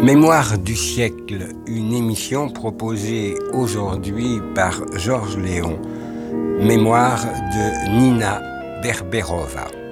Mémoire du siècle, une émission proposée aujourd'hui par Georges Léon. Mémoire de Nina Berberova.